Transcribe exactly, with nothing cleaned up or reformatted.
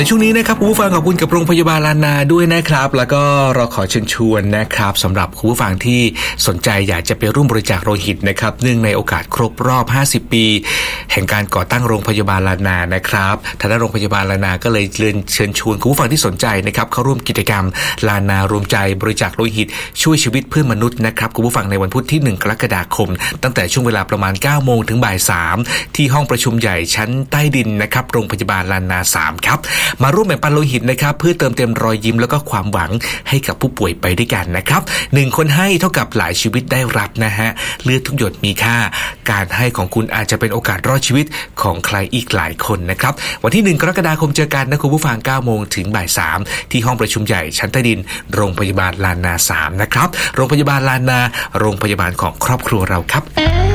ในช่วงนี้นะครับคุณผู้ฟังขอบคุณกับโรงพยาบาลลานาด้วยนะครับแล้วก็เราขอเชิญชวนนะครับสำหรับคุณผู้ฟังที่สนใจอยากจะไปร่วมบริจาคโลหิตนะครับเนื่องในโอกาสครบรอบห้าสิบปีแห่งการก่อตั้งโรงพยาบาลลานานะครับทางด้านโรงพยาบาลลานาก็เลยเชิญชวนคุณผู้ฟังที่สนใจนะครับเข้าร่วมกิจกรรมลานารวมใจบริจาคโลหิตช่วยชีวิตเพื่อนมนุษย์นะครับคุณผู้ฟังในวันพุธที่หนึ่งกรกฎาคมตั้งแต่ช่วงเวลาประมาณเก้าโมงถึงบ่ายสามที่ห้องประชุมใหญ่ชั้นใต้ดินนะครับโรงพยาบาลลานาสามครับมาร่วมแบ่งปันโลหิตนะครับเพื่อเติมเต็มรอยยิ้มแล้วก็ความหวังให้กับผู้ป่วยไปด้วยกันนะครับหนึ่งคนให้เท่ากับหลายชีวิตได้รับนะฮะเลือดทุกหยดมีค่าการให้ของคุณอาจจะเป็นโอกาสรอดชีวิตของใครอีกหลายคนนะครับวันที่หนึ่งกรกฎาคมเจอกันนะคุณผู้ฟังเก้าโมงถึงบ่ายสามที่ห้องประชุมใหญ่ชั้นใต้ดินโรงพยาบาลลานาสามนะครับโรงพยาบาลลานาโรงพยาบาลของครอบครัวเราครับ